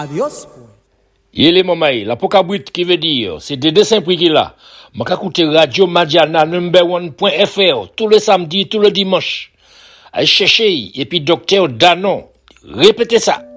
Adios. Il est mamaï, la pokabrit qui veut dire, c'est des dessins prix qu'il a. M'a écouter Radio Madiana number1.fr tous les samedis, tous les dimanches. Allez chercher, et puis docteur Danon. Répétez ça.